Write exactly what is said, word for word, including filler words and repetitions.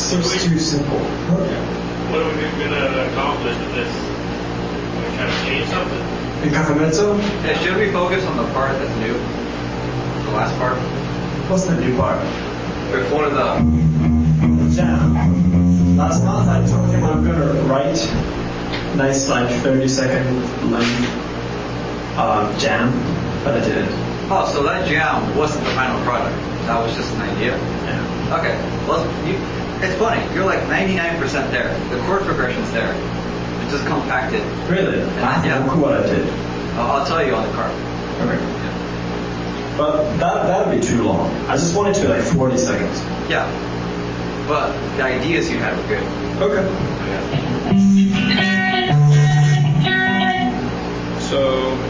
seems too simple. What are we going to accomplish with this? Are we trying to change something? In Cafe Mezzo? Yeah, should we focus on the part that's new? The last part? What's the new part? Before the... Jam. Last month I told him I'm going to write nice like thirty second length uh, jam, but I didn't. Oh, so that jam wasn't the final product. That was just an idea? Yeah. Okay. Well, you, it's funny. You're like ninety-nine percent there. The chord progression's there. It's just compacted. Really? I yeah. have no clue what I did. I'll, I'll tell you on the card. Okay. Yeah. But that that would be too long. I just wanted to like forty seconds. Yeah. But the ideas you had were good. Okay. So